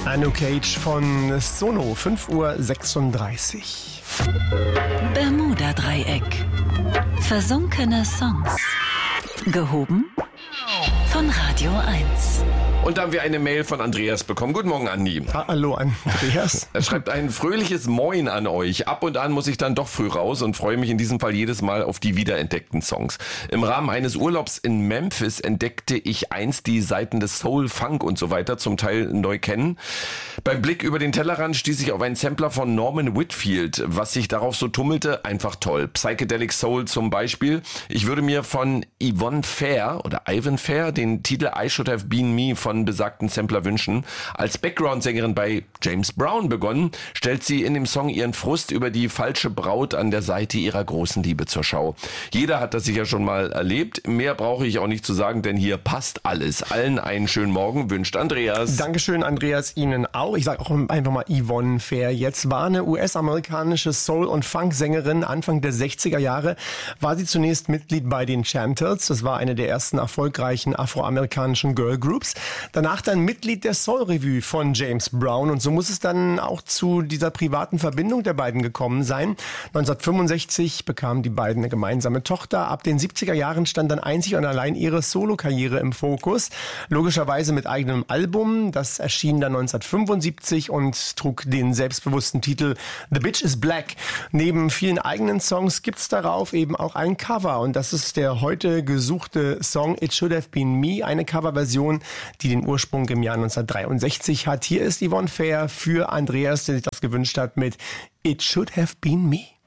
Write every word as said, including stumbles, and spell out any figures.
Anu Cage von Sono, fünf Uhr sechsunddreißig. Bermuda-Dreieck. Versunkene Songs. Gehoben von Radio eins. Und da haben wir eine Mail von Andreas bekommen. Guten Morgen, Andi. Hallo, Andreas. Er schreibt ein fröhliches Moin an euch. Ab und an muss ich dann doch früh raus und freue mich in diesem Fall jedes Mal auf die wiederentdeckten Songs. Im Rahmen eines Urlaubs in Memphis entdeckte ich einst die Seiten des Soul, Funk und so weiter, zum Teil neu kennen. Beim Blick über den Tellerrand stieß ich auf einen Sampler von Norman Whitfield. Was sich darauf so tummelte, einfach toll. Psychedelic Soul zum Beispiel. Ich würde mir von Yvonne Fair oder Ivan Fair den Titel I Should Have Been Me von von besagten Sampler wünschen. Als Background-Sängerin bei James Brown begonnen, stellt sie in dem Song ihren Frust über die falsche Braut an der Seite ihrer großen Liebe zur Schau. Jeder hat das sicher schon mal erlebt. Mehr brauche ich auch nicht zu sagen, denn hier passt alles. Allen einen schönen Morgen wünscht Andreas. Dankeschön, Andreas, Ihnen auch. Ich sage auch einfach mal Yvonne Fair. Jetzt war eine U S-amerikanische Soul- und Funk-Sängerin. Anfang der sechziger Jahre war sie zunächst Mitglied bei den Chantels. Das war eine der ersten erfolgreichen afroamerikanischen Girl-Groups. Danach dann Mitglied der Soul Revue von James Brown. Und so muss es dann auch zu dieser privaten Verbindung der beiden gekommen sein. neunzehnhundertfünfundsechzig bekamen die beiden eine gemeinsame Tochter. Ab den siebziger Jahren stand dann einzig und allein ihre Solokarriere im Fokus. Logischerweise mit eigenem Album. Das erschien dann neunzehnhundertfünfundsiebzig und trug den selbstbewussten Titel The Bitch is Black. Neben vielen eigenen Songs gibt's darauf eben auch ein Cover. Und das ist der heute gesuchte Song It Should Have Been Me. Eine Coverversion, die den Ursprung im Jahr neunzehnhundertdreiundsechzig hat. Hier ist Yvonne Fair für Andreas, der sich das gewünscht hat, mit It Should Have Been Me.